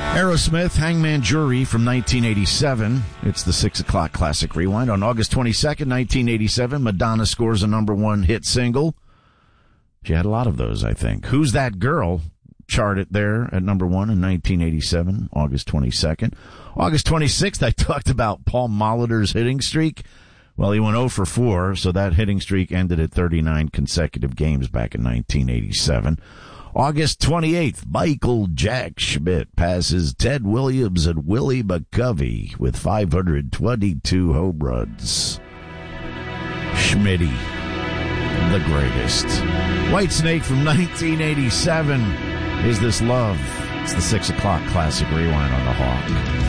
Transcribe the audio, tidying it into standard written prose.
Aerosmith, Hangman Jury from 1987. It's the 6 o'clock Classic Rewind. On August 22nd, 1987, Madonna scores a number one hit single. She had a lot of those, I think. Who's That Girl charted there at number one in 1987, August 22nd. August 26th, I talked about Paul Molitor's hitting streak. Well, he went 0 for 4, so that hitting streak ended at 39 consecutive games back in 1987. August 28th, Michael Jack Schmidt passes Ted Williams and Willie McCovey with 522 home runs. Schmitty, the greatest. Whitesnake from 1987. Is This Love? It's the 6 o'clock Classic Rewind on the Hawk.